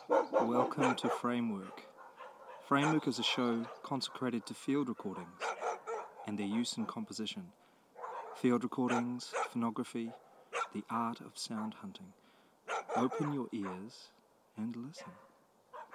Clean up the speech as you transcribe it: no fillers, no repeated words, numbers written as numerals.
Welcome to Framework. Framework is a show consecrated to field recordings and their use in composition. Field recordings, phonography, the art of sound hunting. Open your ears and listen.